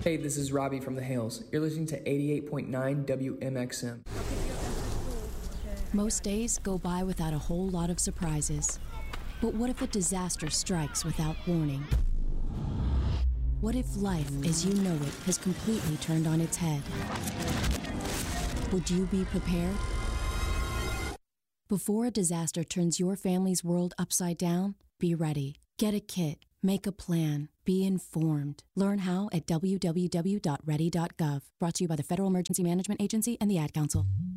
Hey, this is Robbie from The Hales. You're listening to 88.9 WMXM. Most days go by without a whole lot of surprises. But what if a disaster strikes without warning? What if life, as you know it, has completely turned on its head? Would you be prepared? Before a disaster turns your family's world upside down, be ready. Get a kit. Make a plan. Be informed. Learn how at www.ready.gov. Brought to you by the Federal Emergency Management Agency and the Ad Council.